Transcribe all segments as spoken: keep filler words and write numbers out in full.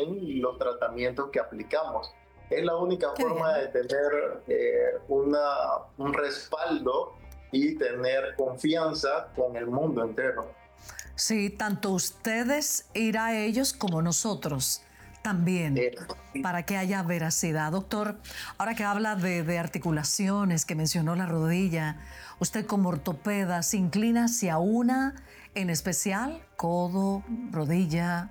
en los tratamientos que aplicamos. Es la única Qué forma bien. de tener eh, una, un respaldo y tener confianza con el mundo entero. Sí, tanto ustedes ir a ellos como nosotros también, Eh, para que haya veracidad. Doctor, ahora que habla de, de articulaciones, que mencionó la rodilla, usted como ortopeda se inclina hacia una en especial, codo, rodilla,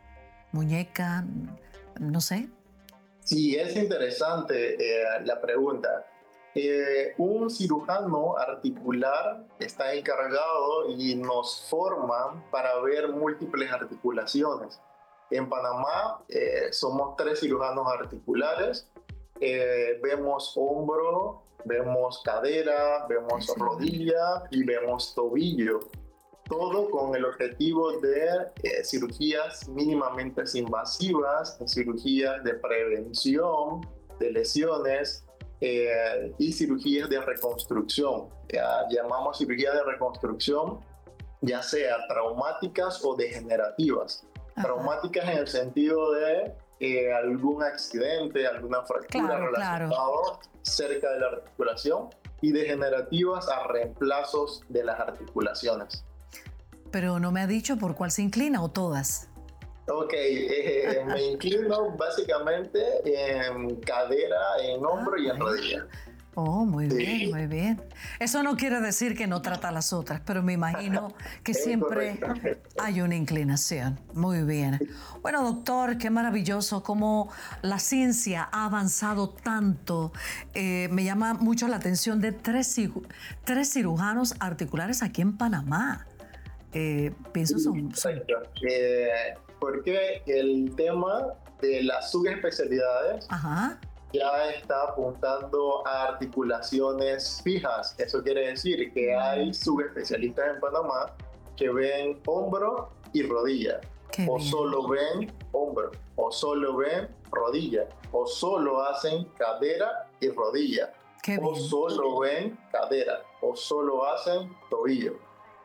muñeca, no sé. Sí, es interesante eh, la pregunta. Eh, un cirujano articular está encargado y nos forma para ver múltiples articulaciones. En Panamá eh, somos tres cirujanos articulares. Eh, vemos hombro, vemos cadera, vemos rodilla y vemos tobillo. Todo con el objetivo de eh, cirugías mínimamente invasivas, cirugías de prevención de lesiones eh, y cirugías de reconstrucción. Ya, llamamos cirugía de reconstrucción, ya sea traumáticas o degenerativas. Ajá. Traumáticas en el sentido de eh, algún accidente, alguna fractura Claro, relacionada claro. cerca de la articulación, y degenerativas a reemplazos de las articulaciones. Pero no me ha dicho por cuál se inclina o todas. Ok, eh, me inclino básicamente en cadera, en hombro ah, y en rodilla. Oh, muy sí. bien, muy bien. Eso no quiere decir que no trata a las otras, pero me imagino que siempre hay una inclinación. Muy bien. Bueno, doctor, qué maravilloso cómo la ciencia ha avanzado tanto. Eh, me llama mucho la atención de tres, tres cirujanos articulares aquí en Panamá. Eh, pienso son... son... Eh, porque el tema de las subespecialidades Ajá. ya está apuntando a articulaciones fijas. Eso quiere decir que hay subespecialistas en Panamá que ven hombro y rodilla, Qué o bien. solo ven hombro, o solo ven rodilla, o solo hacen cadera y rodilla, Qué o bien. solo ven cadera, o solo hacen tobillo.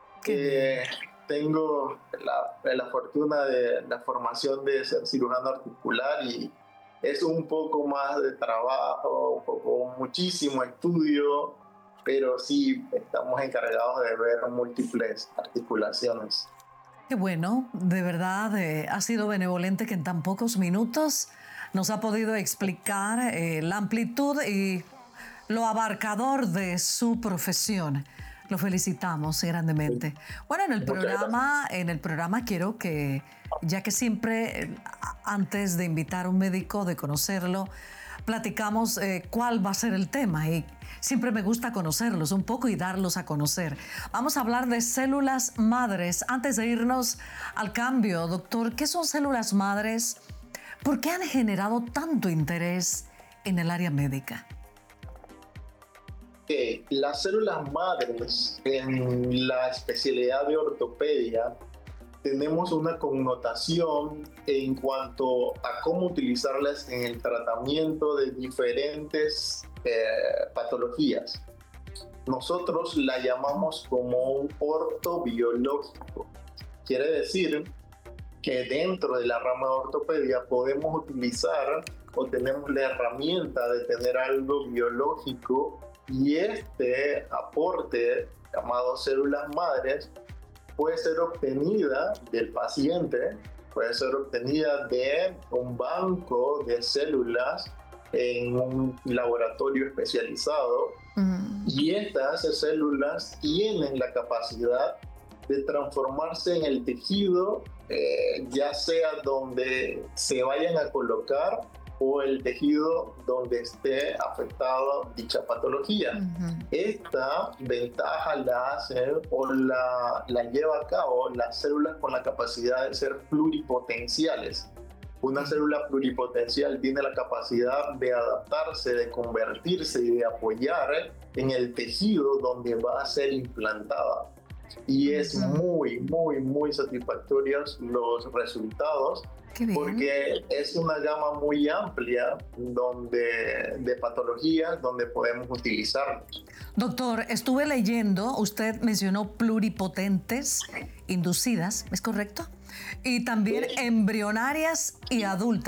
Eh, tengo la, la fortuna de la formación de ser cirujano articular y es un poco más de trabajo, un poco, muchísimo estudio, pero sí estamos encargados de ver múltiples articulaciones. Qué bueno, de verdad eh, ha sido benevolente que en tan pocos minutos nos ha podido explicar eh, la amplitud y lo abarcador de su profesión. Lo felicitamos grandemente. Bueno, en el programa, en el programa quiero que, ya que siempre antes de invitar a un médico, de conocerlo, platicamos eh, cuál va a ser el tema y siempre me gusta conocerlos un poco y darlos a conocer. Vamos a hablar de células madres. Antes de irnos al cambio, doctor, ¿qué son células madres? ¿Por qué han generado tanto interés en el área médica? Que las células madres en la especialidad de ortopedia tenemos una connotación en cuanto a cómo utilizarlas en el tratamiento de diferentes eh, patologías. Nosotros la llamamos como un ortobiológico. Quiere decir que dentro de la rama de ortopedia podemos utilizar o tenemos la herramienta de tener algo biológico, y este aporte llamado células madres puede ser obtenida del paciente, puede ser obtenida de un banco de células en un laboratorio especializado, mm. y estas células tienen la capacidad de transformarse en el tejido, eh, ya sea donde se vayan a colocar o el tejido donde esté afectado dicha patología. Uh-huh. Esta ventaja la hace o la, la lleva a cabo las células con la capacidad de ser pluripotenciales. Una célula pluripotencial tiene la capacidad de adaptarse, de convertirse y de apoyar en el tejido donde va a ser implantada. Y es muy, muy, muy satisfactorios los resultados, porque es una gama muy amplia donde, de patologías donde podemos utilizarlos. Doctor, estuve leyendo, usted mencionó pluripotentes inducidas, ¿es correcto? Y también sí. Embrionarias y adultas.